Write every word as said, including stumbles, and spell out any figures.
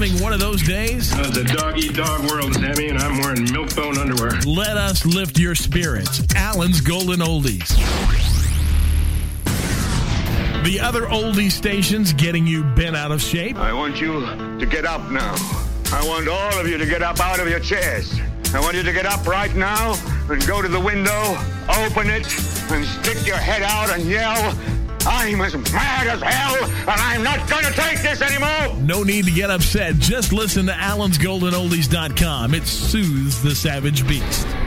having one of those days? Uh, it's a dog-eat-dog world, Sammy, and I'm wearing milk-bone underwear. Let us lift your spirits. Alan's Golden Oldies. The other oldie stations getting you bent out of shape. I want you to get up now. I want all of you to get up out of your chairs. I want you to get up right now and go to the window, open it, and stick your head out and yell, I'm as mad as hell, and I'm not going to take this anymore. No need to get upset. Just listen to Allens Golden Oldies dot com. It soothes the savage beast.